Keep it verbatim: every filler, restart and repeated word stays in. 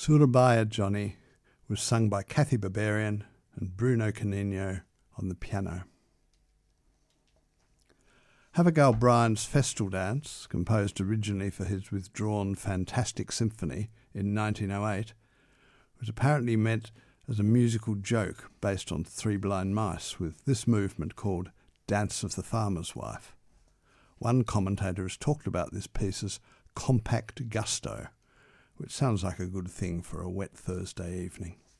Surabaya Johnny was sung by Kathy Barbarian and Bruno Canino on the piano. Abigail Bryan's Festal Dance, composed originally for his withdrawn Fantastic Symphony in nineteen oh eight, was apparently meant as a musical joke based on Three Blind Mice, with this movement called Dance of the Farmer's Wife. One commentator has talked about this piece as compact gusto, which sounds like a good thing for a wet Thursday evening.